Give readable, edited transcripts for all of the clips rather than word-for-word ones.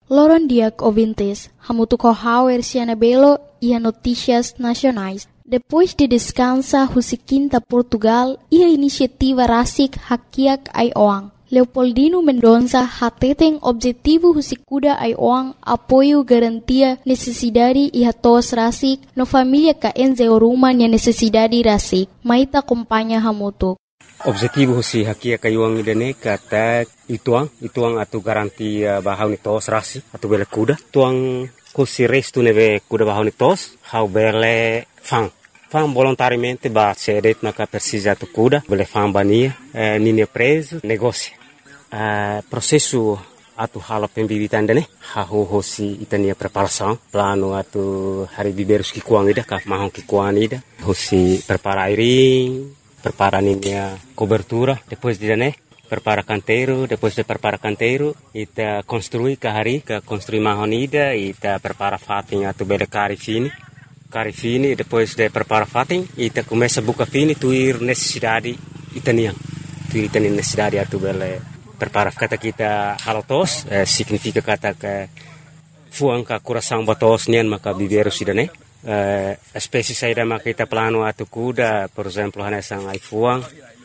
Loron Diak ouvintes, hamutuco hauer Belo e a notícias nacionais. Depois de descansa Husiquinta Portugal e a iniciativa Rasik Hakiak Aioang. Leopoldino Mendonça hateten objetivo Husikuda Aioang apoio garantia necessidade e hatos Rasik no família ka enzeoruma nia necessidade Rasik. Maita acompanha hamutuk. Objetivo husi hakia kayuang idane kata ituang atu garantia bahau ni tos rasi atu bele kuda tuang husi restu neve kuda bahau ni tos hau bele fang volontariamente ba cedet maka persija atu kuda bele fang bania nini preso negócio processo atu hala pembibitan dane hau husi itania preparação plano atu hari biberus ki kuang ida ka mahong ki kuang ida husi prepara airing prepara a cobertura, depois de prepara canteiro, depois de prepara canteiro, ita construi kahari, construi mahonida, ita prepara fatin atu bele cari fini, depois de prepara fatin, ita começa buka fini tuir necessidade itanian, tuir itanian necessidade atu bele prepara kata kita halatos, significa kata ke fuang ka coração batos nian maka biberu sidane. Espécie saída maquita plano atu kuda, por exemplo, hanesang ai fuang,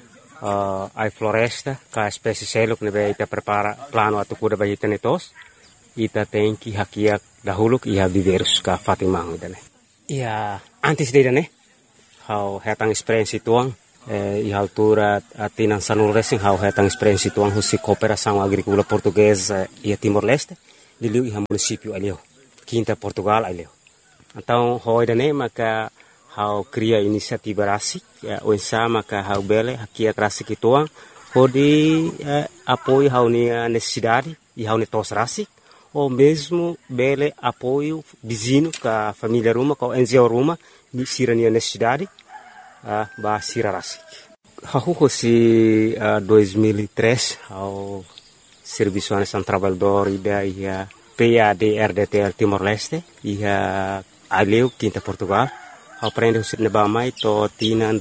ai floresta, ka espécie seluk nebe ita prepara plano atu kuda bagi tenetos, ita tenki hakiak dahuluk iha biberus ka fatimang dane. Ia antes de dane, hau hetang experiência tuang, iha altura atinan sanul racing hau hetang experiência tuang husi cooperação agrícola portuguesa ia Timor-Leste, diliu iha município alio, Quinta Portugal alio. Então, hoi dane maka hau cria inisiativa rasik, onsa maka hau bele hakia rasik ituang, hodi apoio hau nia necessidade e hau netos rasik, ou mesmo bele apoio vizinho ka família ruma, ka NGO ruma, ni sira nia necessidade, ba sira rasik. Hau hosi 2003 hau serviço anesan trabalhador ida ia PAD-RDTL Timor-Leste, ia aleu Quinta Portugal, aprende o cinema mais to tina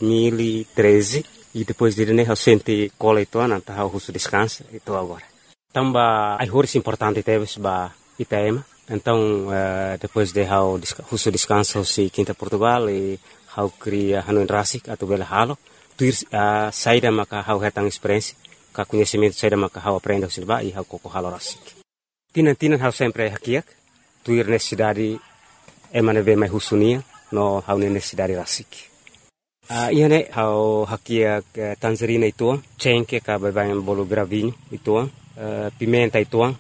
2013 e depois de né sente cola itu nanta hau husu descansa itu agora. Tamba ai horis importante teves ba Itaema. Então depois de hau husu descansa si Quinta Portugal e hau cria hanu rasik atau bela halo tuir saída maka hau hetang experiência ka conhecimento saída maka hau aprende o cinema e hau koko halo rasik. Tinan hau sempre hakiak tuir necessidade emane be mai husunia no hau necessidade rasik. Iane hau hakiak tangerina ituang, cengke ka babayan bolo gravinho ituang, pimenta ituang,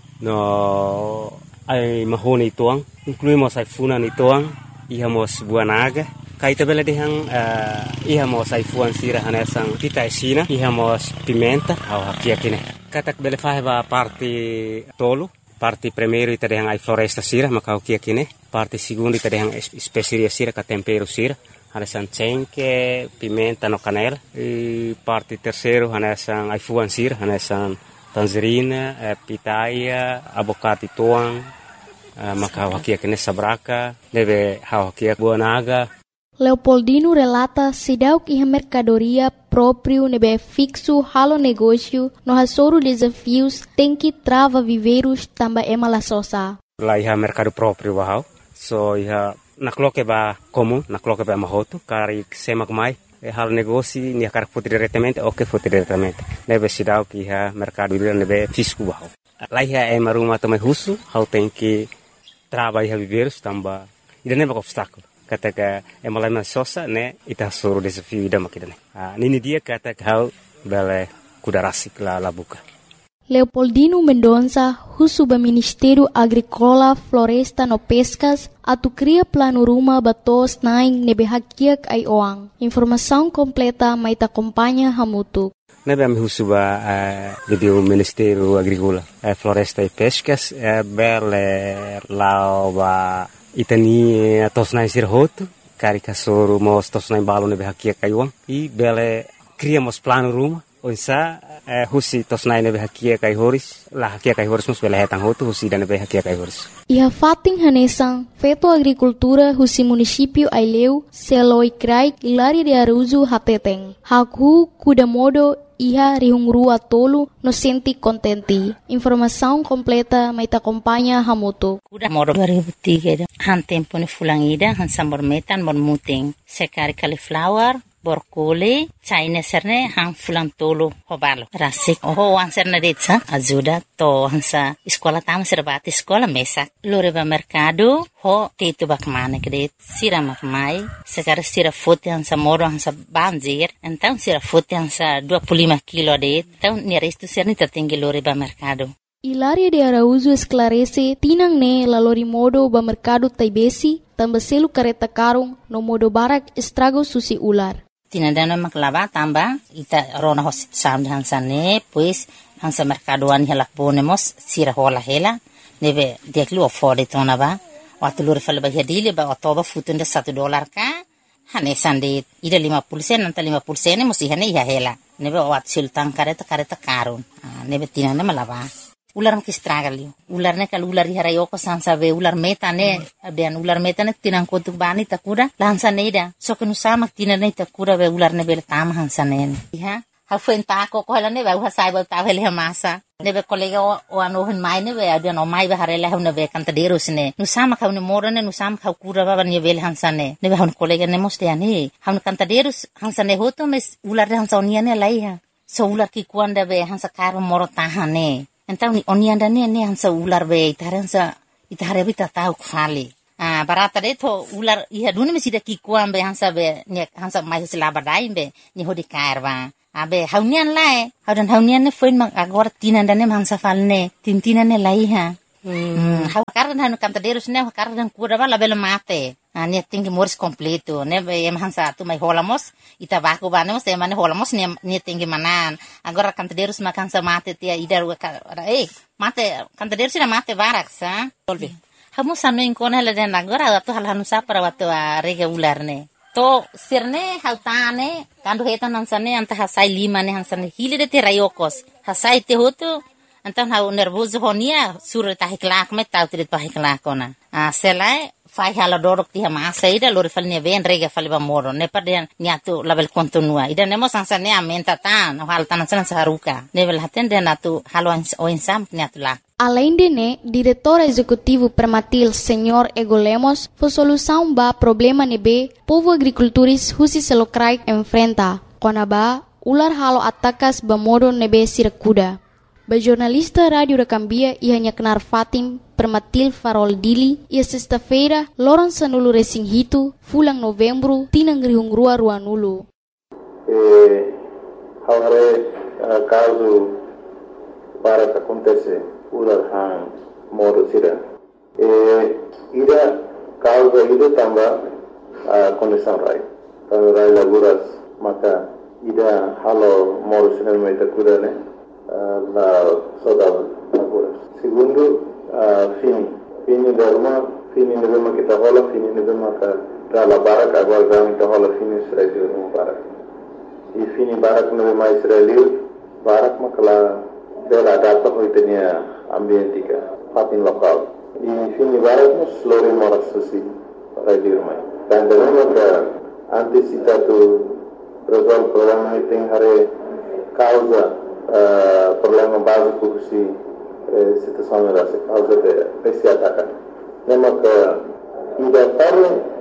no ai mahone ituang, incluímos ai funan ituang, ihamos buanaga, kaita bela dehang ihamos ai fuan sira hanesang pita esina, ihamos pimenta hau hakiak ine. Katak bele faheba parte tolo, parte primeiro ita dehang ai floresta sira maka hakiak ine. Parte segundo ita dehang especiaria sira ka tempero sira hanesan cengke, pimenta no canela e parte terceiro hanesan ai fuan sira hanesan tangerina, pitaya, abocate tuang maka hakiak ine sabraka deve hakiak buanaga. Leopoldino relata sidauk iha mercadoria próprio nebe fixo halo negócio no hasoro desafios tem que trava viveiros tamba emala sosa. Lá iha mercado próprio bahau. So iha nakloke ba comum, nakloke ba mahoto, kari semak mai halo negócio ni akar foto diretamente, ok foto diretamente. Nebe sidauk iha mercado nebe fisco bahau. Lá iha emaruma também husu, hau tem que trava iha viveiros tamba ida nebe obstáculo. Kata ka emalama sosa ne ita suru desafio ida makidane. Nini dia kata hau bele kuda rasik la buka. Leopoldino Mendonça, husuba Ministério Agrícola, Floresta no Pescas, atu cria plano ruma batos naing nebe hakiak Aioang. Informação completa maita acompanha hamutu. Nebe am husuba do Ministério Agrícola, Floresta e Pescas, bele lauba itani tosnai sirhoto, cari kasoro mos tosnai balo nebe hakiak Aioang e bele criamos plano ruma Onsa husi tosnai nebe hakia kai horis la hakia kai horis mus bela hetang hotu husi dan nebe hakia kai horis. Iha fating hanesang feto agricultura husi município Aileu seloi krai Hilaria de Araújo hateteng. Haku kuda modo iha rihungrua tolu no senti contenti. Informação completa mai acompanha Hamuto. Kuda modo 2003 han tempo ni fulangida han sambor metan mon muting sekari cauliflower borkole China serne hang fulang tolo hobalo rasik ho wan serne detsa ajuda to hansa sekolah tama serbati sekolah mesak loreba mercado ho tetu bakmane kede sira makmai sekarang sira foto hansa moro hansa banjir então sira foto hansa 25 kilo det então ni resto serni tertinggi loreba mercado. Hilaria de Araújo esclarece tinang ne lalori modo ba mercado taibesi tambah selu kareta karung no modo barak estrago susi ular. Tinadana maklava tamba ita rona hosit sam hansane pues hansa mercadoan hela ponemos sira hola hela neve deklu ofode tonaba watulur fal ba hedile ba otoba futunda $1 ka hane sande ida 50% nanta 50% musi hane ya hela neve wat sultan kareta karun neve tinana malava ular mak istragali ular ne kal ular hara yoko sansa ve ular metane ben ular metane tinang kotuk bani takura lansa neida so kenu sama tinane takura ve ular ne bel tam hansa ne ha ha fen ta ko hala ne va sai ba ta vele masa ne be kolega o ano hen mai ne ve adia no mai ba harela hune ve kanta deros ne nu sama ka ne morane nu sama ka kura ba ne vel hansa ne be hon kolega ne moste ani han kanta deros hansa ne hoto mes ular hansa oniane laiha so ular ki kuanda ve hansa karo moro tahane. Então onianda ne hansa ular be itare bita tau khali barata de to ular iha duni mesida ki kuam be hansa be ne hansa mai sila badai be ni hodi kairwa abe haunian lai haunian ne foin mang agora tinanda ne hansa falne tintina ne lai ha karena hanu kanta derus ne karena kura bala bela mate ne tinggi moris completo ne em hansa tu mai holamos ita baku banemos e mane holamos ne tinggi manan agora kanta derus makan sa mate tia idar mate kanta derus na mate barak sa tolbi hamu sanu inkona la den agora tu hal hanu sa para watu rega ular ne to sirne hautane kandu hetan hansane anta hasai lima ne hansane hilide te rayokos hasai te hotu Então hau nervoso honia sura tahiklak me tau tirit pahiklak ona. Selai fai hala dorok tiha masa ida lori falnya ven rega faliba moro ne padyan nyatu label kontinua ida nemo sansa ne amenta tan hal tanan san saruka nevel haten den atu halo oinsam nyatu lak. Além de ne, diretor executivo permatil Senhor Ego Lemos, foi solução ba problema nebe povo agricultores husi selokrai enfrenta. Konaba ular halo atakas ba modo nebe sirakuda. Ba jornalista Radio da Cambia ia kenar Fatim Permatil Farol Dili ia sexta-feira loron sanulu resing hitu fulang novembro tinang rihungrua ruanulu. Agora caso para que acontece ular hang modo sira ida causa ida tambah condição rai kalau rai laguras maka ida halo modo sira meta kudane la saudade agora. Segundo, fini derma kita hola fini derma ka la barak agora gami ta hola fini Israel no barak. E fini barak no mais Israel barak makala bela data hoitenia ambientika fatin lokal. E fini barak no slore moras susi radio mai. Dan derma ka antisipatu resolve problema iting hare causa problema básico que situação era causa de esse ataque. Lembra que ainda